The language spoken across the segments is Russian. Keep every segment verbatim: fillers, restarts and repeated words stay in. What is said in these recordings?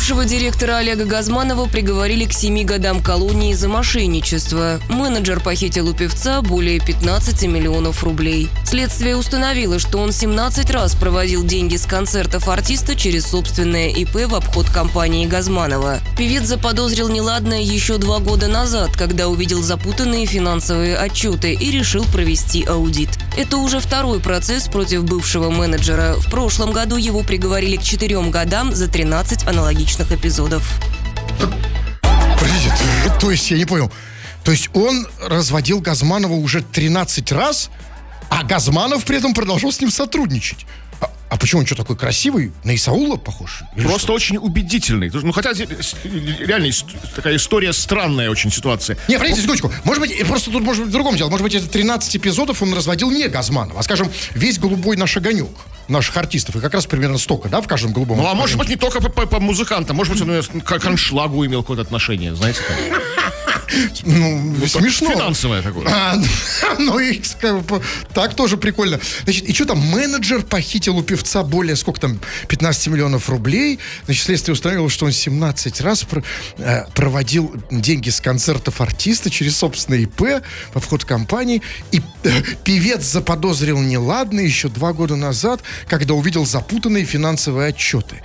Бывшего директора Олега Газманова приговорили к семи годам колонии за мошенничество. Менеджер похитил у певца более пятнадцати миллионов рублей. Следствие установило, что он семнадцать раз проводил деньги с концертов артиста через собственное ИП в обход компании Газманова. Певец заподозрил неладное еще два года назад, когда увидел запутанные финансовые отчеты и решил провести аудит. Это уже второй процесс против бывшего менеджера. В прошлом году его приговорили к четырем годам за тринадцать аналогичных эпизодов. Подождите, то есть я не понял. То есть он разводил Газманова уже тринадцать раз, а Газманов при этом продолжал с ним сотрудничать. А, а почему он что, такой красивый? На Исаула похож? Или Просто что? очень убедительный. Ну, хотя реально такая история странная очень ситуация. Не, подождите, секундочку. Может быть, просто тут может быть в другом дело. Может быть, это тринадцать эпизодов он разводил не Газманова, а, скажем, весь голубой наш огонек наших артистов. И как раз примерно столько, да, в каждом голубом Ну, а огоньке. может быть, не только по, по, по музыкантам. Может быть, он к аншлагу имел какое-то отношение, знаете, там. Ну, Ну, смешно. Финансовое такое. А, ну, и так тоже прикольно. Значит, и что там, менеджер похитил у певца более, сколько там, пятнадцать миллионов рублей. Значит, следствие установило, что он семнадцать раз про, э, проводил деньги с концертов артиста через собственное ИП во вход компании. И э, певец заподозрил неладное еще два года назад, когда увидел запутанные финансовые отчеты.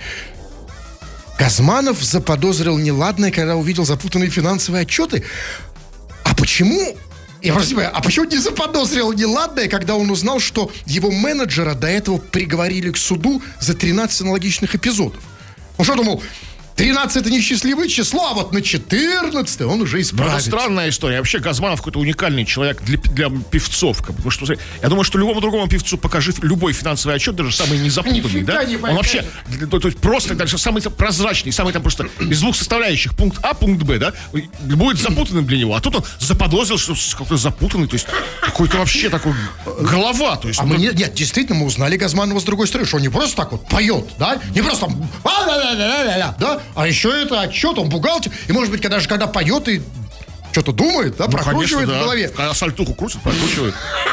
Газманов заподозрил неладное, когда увидел запутанные финансовые отчеты. А почему... Я просто не понимаю, а почему не заподозрил неладное, когда он узнал, что его менеджера до этого приговорили к суду за тринадцать аналогичных эпизодов? Он что думал, тринадцать это несчастливое число, а вот на четырнадцатое он уже Ну, исправится. это странная история. Вообще, Газманов какой-то уникальный человек для, для певцов. Как бы, потому что, я думаю, что любому другому певцу покажи любой финансовый отчет, даже самый незапутанный, Нифига да? не Он понятно. вообще, то, то есть просто даже самый прозрачный, самый там просто из двух составляющих, пункт А, пункт Б, да, будет запутанным для него. А тут он заподозрил, что какой-то запутанный, то есть какой-то вообще такой голова. То есть, А ну, мы не, нет, действительно, мы узнали Газманова с другой стороны, что он не просто так вот поет, да, не просто там, а-ля-ля-ля-ля-ля, да, а еще это отчет, он бухгалтер, и, может быть, когда же, когда поет и что-то думает, да, ну, прокручивает конечно, да. в голове. Когда сальтуху крутит, прокручивает.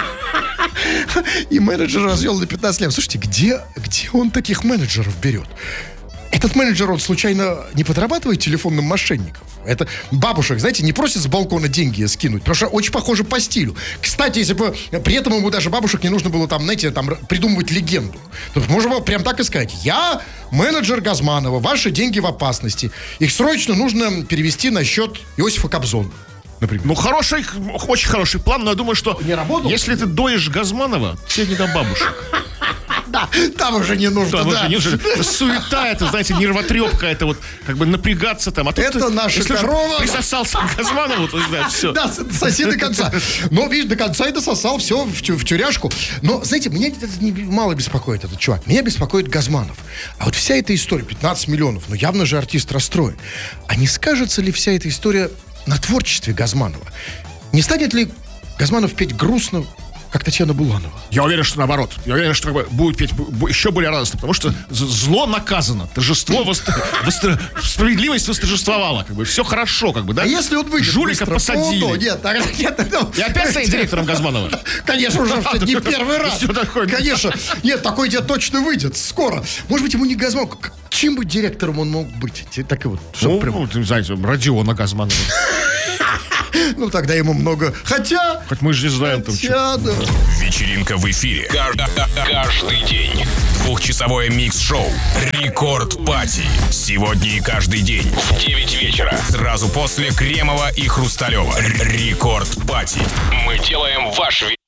И менеджер развел на пятнадцать лет. Слушайте, где, где он таких менеджеров берет? Этот менеджер, он случайно не подрабатывает телефонным мошенником? Это бабушек, знаете, не просит с балкона деньги скинуть, потому что очень похоже по стилю. Кстати, если бы при этом ему даже бабушек не нужно было там, знаете, там придумывать легенду. То есть можно было прям так и сказать. Я менеджер Газманова, ваши деньги в опасности. Их срочно нужно перевести на счет Иосифа Кобзона, например. Ну, хороший, очень хороший план, но я думаю, что Не работал? если ты доешь Газманова, тебе не до бабушек. Да, там уже не нужно, Там да. уже не нужно. Это суета, это, знаете, нервотрепка, это вот как бы напрягаться там. А тут Это ты, наша если уже корова. присосался к Газманову, то, да, все. Да, соси до конца. Но, видишь, до конца и дососал все в, тю, в тюряшку. Но, знаете, меня это не, мало беспокоит этот чувак. Меня беспокоит Газманов. А вот вся эта история, пятнадцать миллионов, ну явно же артист расстроен. А не скажется ли вся эта история на творчестве Газманова? Не станет ли Газманов петь грустно, как Татьяна Буланова? Я уверен, что наоборот. Я уверен, что как бы, будет петь бу- еще более радостно, потому что з- зло наказано, торжество, вос- вос- справедливость восторжествовала, как бы все хорошо, как бы, да? А если он выйдет Жулика быстро? посадили. Ну, нет, так, нет, ну, И опять станет директором Газманова. Конечно, уже не первый раз. Всё такое. Конечно. Нет, такой тебе точно выйдет скоро. Может быть, ему не Газманов. К- Чем бы директором он мог быть? Так и вот. чтоб Ну, прям- ну, ты знаете, Родиона Газманова. Ну, тогда ему много. Хотя... Хоть мы же не знаем там, что. Хотя, да. Вечеринка в эфире. Каждый, каждый день. Двухчасовое микс-шоу «Рекорд Пати». Сегодня и каждый день в девять вечера. Сразу после Кремова и Хрусталева. Рекорд Пати. Мы делаем ваш вечер